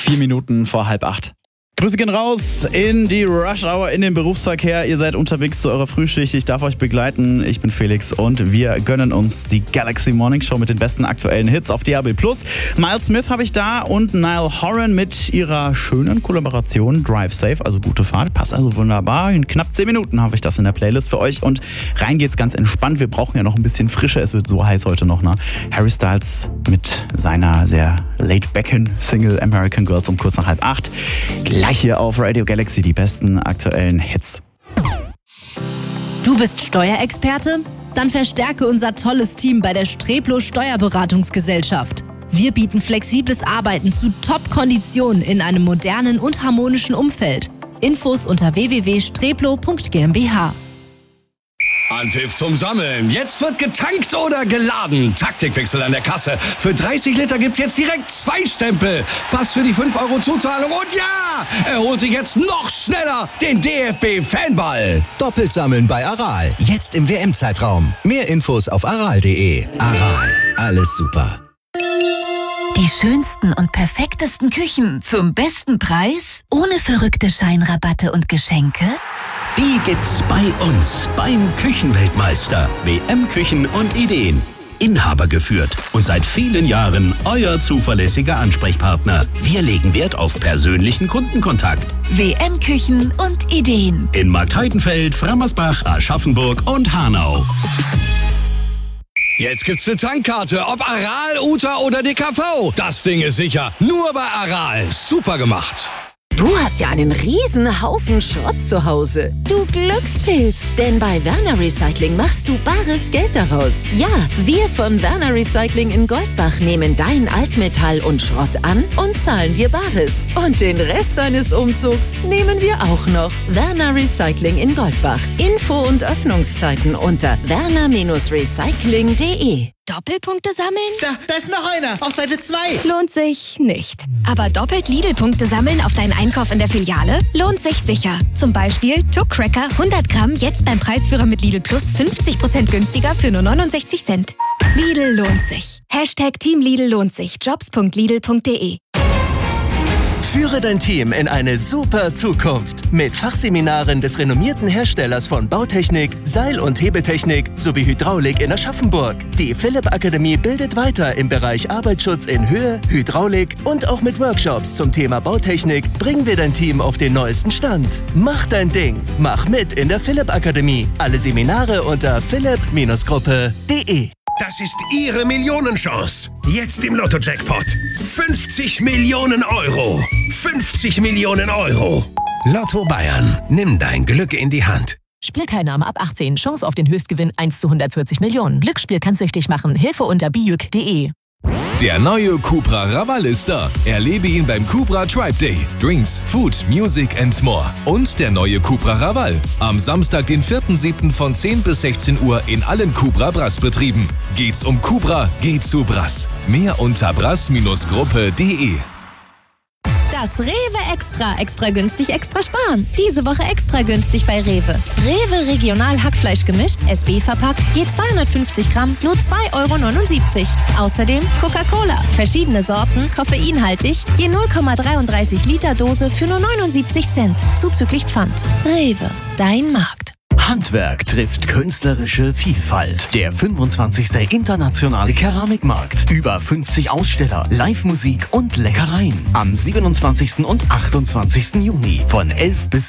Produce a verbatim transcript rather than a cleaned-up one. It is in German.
Vier Minuten vor halb acht. Grüße gehen raus in die Rush Hour, in den Berufsverkehr. Ihr seid unterwegs zu eurer Frühschicht. Ich darf euch begleiten. Ich bin Felix und wir gönnen uns die Galaxy Morning Show mit den besten aktuellen Hits auf D A B plus. Miles Smith habe ich da und Niall Horan mit ihrer schönen Kollaboration Drive Safe, also gute Fahrt. Passt also wunderbar. In knapp zehn Minuten habe ich das in der Playlist für euch und rein geht's ganz entspannt. Wir brauchen ja noch ein bisschen Frische. Es wird so heiß heute noch, ne? Harry Styles mit seiner sehr laid-backen Single American Girls um kurz nach halb acht. Gleich hier auf Radio Galaxy die besten aktuellen Hits. Du bist Steuerexperte? Dann verstärke unser tolles Team bei der Streplo Steuerberatungsgesellschaft. Wir bieten flexibles Arbeiten zu Top-Konditionen in einem modernen und harmonischen Umfeld. Infos unter w w w punkt streplo punkt g m b h. Anpfiff zum Sammeln. Jetzt wird getankt oder geladen. Taktikwechsel an der Kasse. Für dreißig Liter gibt's jetzt direkt zwei Stempel. Pass für die fünf Euro Zuzahlung. Und ja, er holt sich jetzt noch schneller den D F B-Fanball. Doppelt sammeln bei Aral. Jetzt im W M-Zeitraum. Mehr Infos auf aral punkt de. Aral. Alles super. Die schönsten und perfektesten Küchen zum besten Preis? Ohne verrückte Scheinrabatte und Geschenke? Die gibt's bei uns, beim Küchenweltmeister. W M-Küchen und Ideen. Inhaber geführt und seit vielen Jahren euer zuverlässiger Ansprechpartner. Wir legen Wert auf persönlichen Kundenkontakt. W M-Küchen und Ideen. In Marktheidenfeld, Frammersbach, Aschaffenburg und Hanau. Jetzt gibt's eine Tankkarte, ob Aral, Uta oder D K V. Das Ding ist sicher. Nur bei Aral. Super gemacht. Du hast ja einen riesen Haufen Schrott zu Hause. Du Glückspilz. Denn bei Werner Recycling machst du bares Geld daraus. Ja, wir von Werner Recycling in Goldbach nehmen dein Altmetall und Schrott an und zahlen dir Bares. Und den Rest deines Umzugs nehmen wir auch noch. Werner Recycling in Goldbach. Info und Öffnungszeiten unter werner Recycling punkt de. Doppelpunkte sammeln? Da, da ist noch einer, auf Seite zwei. Lohnt sich nicht. Aber doppelt Lidl-Punkte sammeln auf deinen Einkauf in der Filiale? Lohnt sich sicher. Zum Beispiel Tuck Cracker hundert Gramm jetzt beim Preisführer mit Lidl Plus fünfzig Prozent günstiger für nur neunundsechzig Cent. Lidl lohnt sich. Hashtag Team Lidl lohnt sich. jobs punkt lidl punkt de. Führe dein Team in eine super Zukunft mit Fachseminaren des renommierten Herstellers von Bautechnik, Seil- und Hebetechnik sowie Hydraulik in Aschaffenburg. Die Philipp Akademie bildet weiter im Bereich Arbeitsschutz in Höhe, Hydraulik und auch mit Workshops zum Thema Bautechnik bringen wir dein Team auf den neuesten Stand. Mach dein Ding. Mach mit in der Philipp Akademie. Alle Seminare unter philipp Gruppe punkt de. Das ist Ihre Millionenchance. Jetzt im Lotto-Jackpot. fünfzig Millionen Euro. fünfzig Millionen Euro. Lotto Bayern. Nimm dein Glück in die Hand. Spielteilnahme ab achtzehn. Chance auf den Höchstgewinn eins zu hundertvierzig Millionen. Glücksspiel kann süchtig machen. Hilfe unter bijuk punkt de. Der neue Cupra Raval ist da. Erlebe ihn beim Cupra Tribe Day. Drinks, Food, Music and more. Und der neue Cupra Raval. Am Samstag, den vierten siebten von zehn bis sechzehn Uhr in allen Cupra Brass-Betrieben. Geht's um Cupra, geht's zu Brass. Mehr unter brass Gruppe punkt de. Das Rewe Extra. Extra günstig, extra sparen. Diese Woche extra günstig bei Rewe. Rewe Regional Hackfleisch gemischt, S B verpackt, je zweihundertfünfzig Gramm, nur zwei Euro neunundsiebzig. Außerdem Coca-Cola. Verschiedene Sorten, koffeinhaltig, je null Komma dreiunddreißig Liter Dose für nur neunundsiebzig Cent. Zuzüglich Pfand. Rewe, dein Markt. Handwerk trifft künstlerische Vielfalt. Der fünfundzwanzigste Internationale Keramikmarkt. Über fünfzig Aussteller, Live-Musik und Leckereien. Am siebenundzwanzigsten und achtundzwanzigsten Juni von elf bis